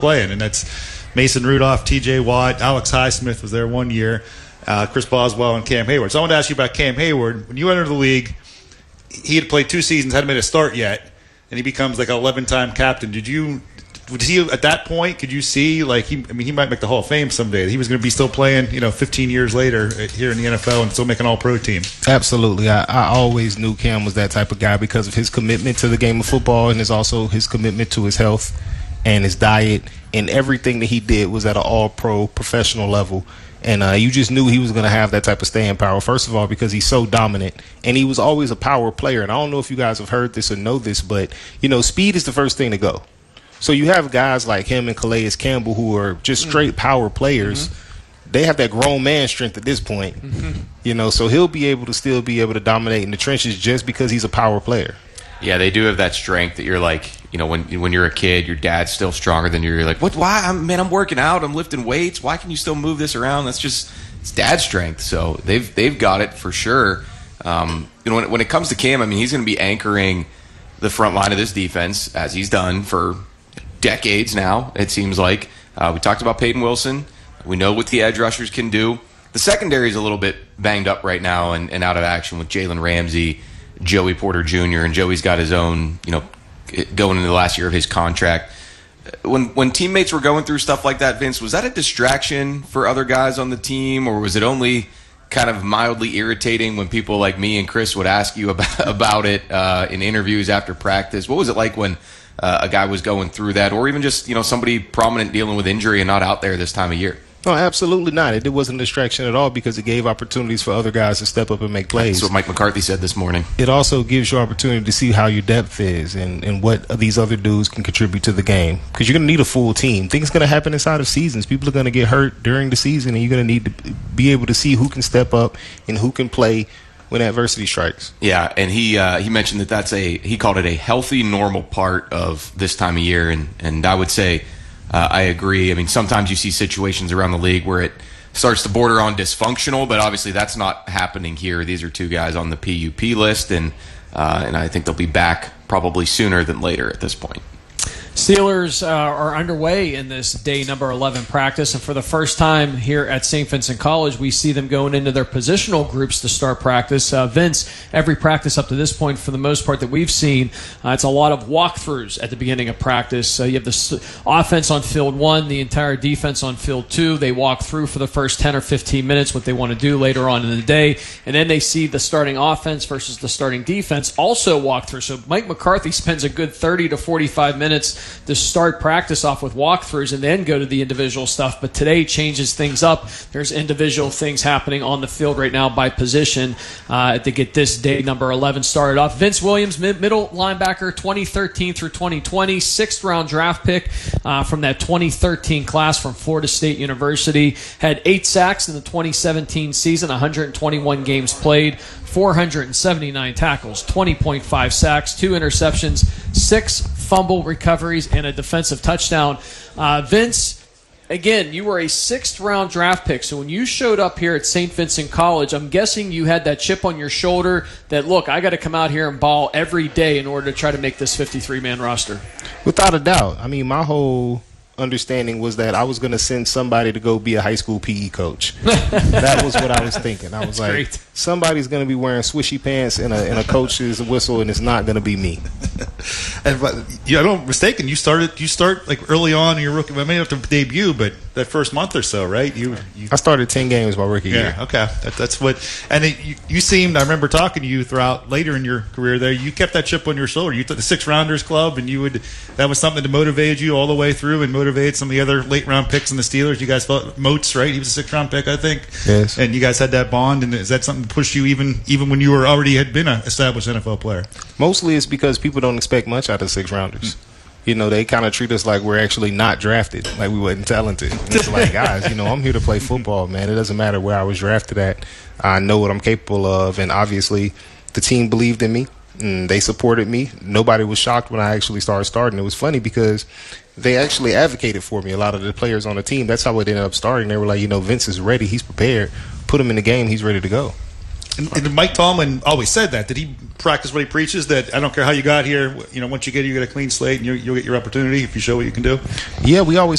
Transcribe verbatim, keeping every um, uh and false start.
playing, and that's Mason Rudolph, T J Watt, Alex Highsmith was there one year, uh, Chris Boswell, and Cam Hayward. So I want to ask you about Cam Hayward. When you entered the league, he had played two seasons, hadn't made a start yet, and he becomes like an eleven-time captain. Did you, did he at that point? Could you see like he? I mean, he might make the Hall of Fame someday. He was going to be still playing, you know, fifteen years later here in the N F L and still making All-Pro team. Absolutely, I, I always knew Cam was that type of guy because of his commitment to the game of football, and his also his commitment to his health and his diet, and everything that he did was at an All-Pro professional level. And uh, you just knew he was going to have that type of staying power, first of all, because he's so dominant. And he was always a power player. And I don't know if you guys have heard this or know this, but, you know, speed is the first thing to go. So you have guys like him and Calais Campbell who are just straight power players. Mm-hmm. They have that grown man strength at this point. Mm-hmm. You know, so he'll be able to still be able to dominate in the trenches just because he's a power player. Yeah, they do have that strength that you're like, you know, when when you're a kid, your dad's still stronger than you. You're like, what? Why? I'm, man, I'm working out. I'm lifting weights. Why can you still move this around? That's just it's dad's strength. So they've they've got it for sure. Um, you know, when, when it comes to Cam, I mean, he's going to be anchoring the front line of this defense as he's done for decades now. It seems like uh, we talked about Peyton Wilson. We know what the edge rushers can do. The secondary is a little bit banged up right now and, and out of action with Jalen Ramsey, Joey Porter Junior, and Joey's got his own, you know, going into the last year of his contract. When when teammates were going through stuff like that, Vince, was that a distraction for other guys on the team, or was it only kind of mildly irritating when people like me and Chris would ask you about, about it uh, in interviews after practice? What was it like when uh, a guy was going through that, or even just, you know, somebody prominent dealing with injury and not out there this time of year? No, absolutely not. It wasn't a distraction at all because it gave opportunities for other guys to step up and make plays. That's what Mike McCarthy said this morning. It also gives you opportunity to see how your depth is and, and what these other dudes can contribute to the game. Because you're going to need a full team. Things are going to happen inside of seasons. People are going to get hurt during the season, and you're going to need to be able to see who can step up and who can play when adversity strikes. Yeah, and he uh, he mentioned that that's a he called it a healthy, normal part of this time of year, and and I would say. Uh, I agree. I mean, sometimes you see situations around the league where it starts to border on dysfunctional, but obviously that's not happening here. These are two guys on the P U P list, and uh, and I think they'll be back probably sooner than later at this point. Steelers uh, are underway in this day number eleven practice, and for the first time here at Saint Vincent College, we see them going into their positional groups to start practice. Uh, Vince, every practice up to this point, for the most part that we've seen, uh, it's a lot of walkthroughs at the beginning of practice. Uh, you have the s- offense on field one, the entire defense on field two. They walk through for the first ten or fifteen minutes what they want to do later on in the day, and then they see the starting offense versus the starting defense also walk through. So Mike McCarthy spends a good thirty to forty-five minutes to start practice off with walkthroughs and then go to the individual stuff. But today changes things up. There's individual things happening on the field right now by position uh, to get this day number eleven started off. Vince Williams, mid- middle linebacker, twenty thirteen through twenty twenty, sixth round draft pick uh, from that twenty thirteen class from Florida State University. Had eight sacks in the twenty seventeen season, one hundred twenty-one games played, four hundred seventy-nine tackles, twenty point five sacks, two interceptions, six fumble recoveries, and a defensive touchdown. Uh, Vince, again, you were a sixth-round draft pick, so when you showed up here at Saint Vincent College, I'm guessing you had that chip on your shoulder that, look, I got to come out here and ball every day in order to try to make this fifty-three man roster. Without a doubt. I mean, my whole understanding was that I was going to send somebody to go be a high school P E coach. That was what I was thinking. I was That's like, great. Somebody's going to be wearing swishy pants and a, and a coach's whistle, and it's not going to be me. And but yeah, I don't mistaken. You started. You start like early on in your rookie. I may have to debut, but that first month or so, right? You. you I started ten games my rookie yeah, year. Okay. That, that's what. And it, you, you seemed. I remember talking to you throughout later in your career. There, you kept that chip on your shoulder. You took the six rounders club, and you would. That was something to motivate you all the way through, and motivate some of the other late round picks in the Steelers. You guys felt Moats, right? He was a six round pick, I think. Yes. And you guys had that bond. And is that something that pushed you even even when you were already had been an established N F L player? Mostly it's because people don't expect much out of six rounders. You know, they kind of treat us like we're actually not drafted, like we wasn't talented. And it's like, guys, you know, I'm here to play football, man. It doesn't matter where I was drafted at. I know what I'm capable of, and obviously the team believed in me, and they supported me. Nobody was shocked when I actually started starting. It was funny because they actually advocated for me, a lot of the players on the team. That's how it ended up starting. They were like, you know, Vince is ready. He's prepared. Put him in the game. He's ready to go. And, and Mike Tomlin always said that. Did he practice what he preaches? That I don't care how you got here. You know, once you get here, you get a clean slate, and you, you'll get your opportunity if you show what you can do. Yeah, we always